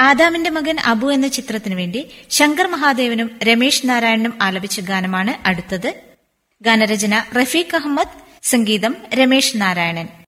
ആദാമിന്റെ മകൻ അബു എന്ന ചിത്രത്തിനു വേണ്ടി ശങ്കർ മഹാദേവനും രമേശ് നാരായണനും ആലപിച്ച ഗാനമാണ് അടുത്തത്. ഗാനരചന റഫീഖ് അഹമ്മദ്, സംഗീതം രമേശ് നാരായണൻ.